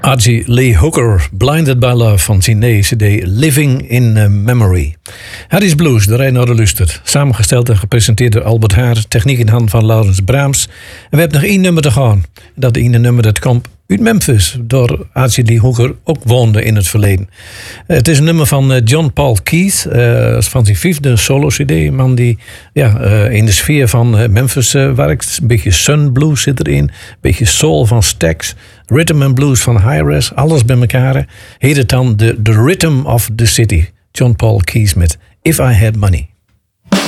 Archie Lee Hooker, Blinded by Love van zijn nieuwe cd Living in Memory. Harry's Blues, de Reinoudde Lustert. Samengesteld en gepresenteerd door Albert Haar. Techniek in handen van Laurens Braams. En we hebben nog één nummer te gaan. Dat ene nummer dat komt uit Memphis. Door Archie Lee Hooker ook woonde in het verleden. Het is een nummer van John Paul Keith. Van zijn 5e solo-cd. Een man die in de sfeer van Memphis werkt. Een beetje Sun Blues zit erin. Een beetje soul van Stax. Rhythm and Blues van Hi-Res. Alles bij elkaar. Heet het dan The Rhythm of the City. John Paul Keith met If I Had Money.